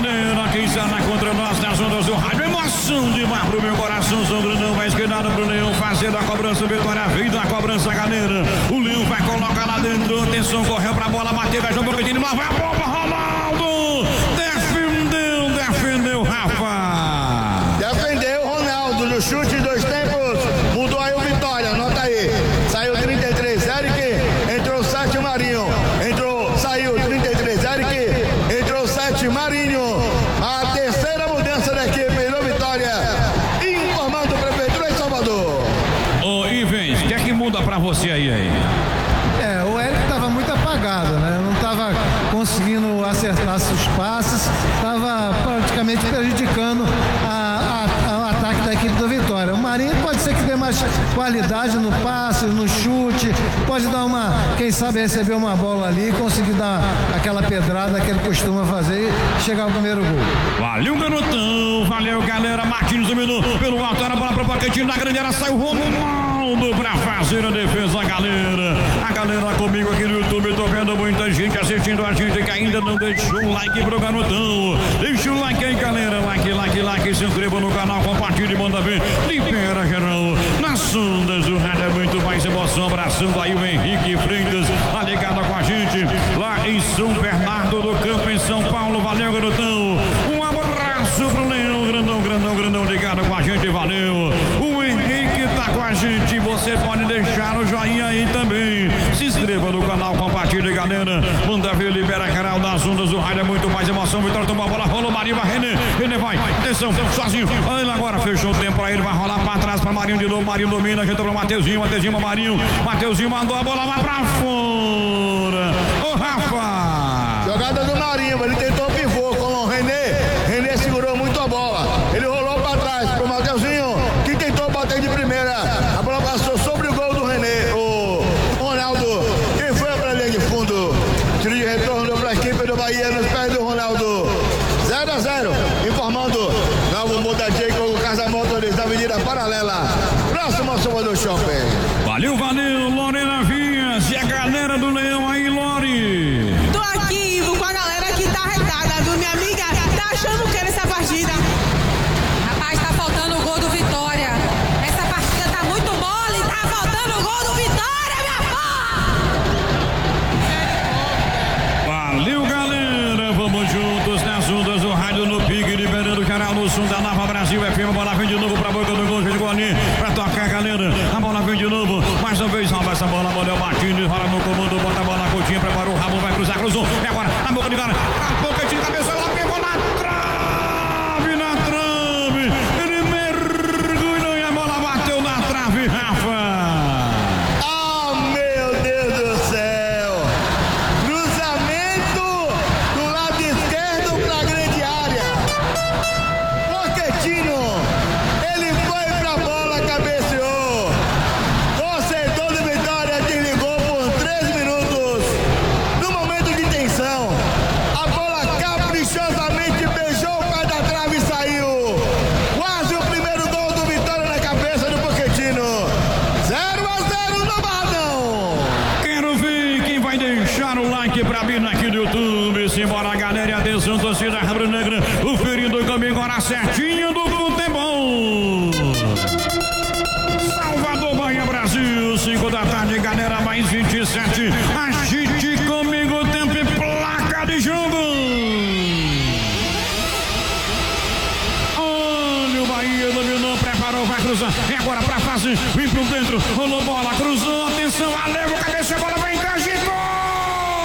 galera, quem está na contra nós, nas ondas do rádio, emoção demais pro meu coração, São Grandão, vai esquerdada pro Leão, fazendo a cobrança, Vitória, veio da cobrança, galera, o Leão vai colocar lá dentro, atenção, correu pra bola, bateu, vai jogar o Boquetino, lá vai a bomba, Ronaldo, defendeu, Rafa. Defendeu, Ronaldo, no chute em 2 tempos, mudou aí o Vitória, anota aí, saiu 33, Eric, entrou 7, Marinho, saiu 33, Eric, entrou 7, Marinho, a terceira mudança da equipe do Vitória, informando o Prefeitura de Salvador. Ô Ivens, o que é que muda pra você aí? O Eric estava muito apagado, né? Não estava conseguindo acertar seus passes, estava praticamente prejudicando o ataque da equipe do Vitória. O Marinho pode ser que dê mais qualidade no passe, no chute, pode dar quem sabe receber uma bola ali e conseguir dar aquela pedrada que ele costuma fazer e chegar ao primeiro gol. Valeu, garotão, valeu, galera. Martins dominou pelo alto, era a bola para o Boquetino, na grande área saiu o Romualdo para fazer a defesa, galera. A galera comigo aqui no YouTube, tô vendo muita gente assistindo a gente que ainda não deixou o like pro garotão. Deixa o like aí, galera, like, se inscreva no canal, compartilhe, manda ver, libera geral. Nas ondas do rádio é muito mais emoção, abraçando aí o Henrique Freitas, tá ligado com a gente, lá em São Bernardo do Campo, em São Paulo, valeu, garotão. Um abraço pro Leão, grandão, ligado com a gente, valeu. O Henrique tá com a gente, você pode deixar o joinha aí também. Se inscreva no canal, compartilhe, galera. Manda ver, libera canal das ondas do rádio, é muito mais emoção. Vitória tomou a bola, rolou Marinho, vai René vai, atenção, sozinho. Ele agora fechou o tempo pra ele, vai rolar pra trás pra Marinho de novo. Marinho domina, ajeita pro Mateuzinho, Mateuzinho mandou a bola lá pra fora. Ô Rafa! Jogada do Marinho, ele tentou o pivô com o René segurou muito a bola. Ele rolou pra trás pro Mateuzinho, que tentou bater de primeira. A bola passou sobre o gol do René, o Ronaldo, quem foi pra linha de fundo. Tiro de retorno deu pra equipe do Bahia nos pés do Ronaldo. 0-0, informando novo mudadinho com o Casa Motores da Avenida Paralela, próximo ao Salvador Shopping. Valeu, Lorena Vinhas e a galera do Leão aí, Lore. Tô aqui com a galera que tá arretada, viu? Minha amiga tá achando que era essa partida. Rapaz, tá faltando o gol do Vitória. Essa partida tá muito mole, tá faltando o gol do Vitória, minha porra! Valeu, galera, vamos juntos nas ondas do rádio no pique, liberando o canal no som da Nova Brasil FM. A bola vem de novo pra boca do gol, chegou ali pra tocar, galera. A bola vem de novo, mais uma vez, salva essa bola, Manuel Martins, rola no comando, bota a bola na cotinha, preparou o rabo, vai cruzou, e agora, na boca de cara, a boca de cabeça, ela pegou na trave, ele mergulhou e a bola bateu na trave, Rafa. Oh, meu Deus do céu! Cruzamento do lado esquerdo pra grande área. Boquetino, ele foi pra bola, cabeceou. Torcedor do Vitória desligou por 3 minutos. No momento de tensão, a bola caprichosamente beijou o pé da trave e saiu. Quase o primeiro gol do Vitória na cabeça do Boquetino. 0-0 no Barradão. Quero ver quem vai deixar o like pra mim aqui no YouTube. Simbora, galera, atenção, torcida rubro-negra, o ferido do caminho agora certinho do futebol. Salvador, Bahia, Brasil, 5 da tarde, galera, mais 27. Agite comigo, tempo e placa de jogo. Olha o Bahia, dominou, preparou, vai cruzar. É agora pra fase, vem pro dentro, rolou bola, cruzou, atenção, Ale.